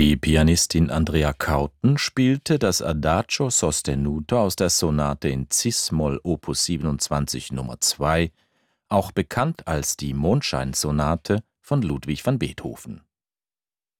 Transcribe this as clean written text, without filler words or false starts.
Die Pianistin Andrea Kauten spielte das Adagio sostenuto aus der Sonate in Cis-Moll Opus 27 Nr. 2, auch bekannt als die Mondscheinsonate von Ludwig van Beethoven.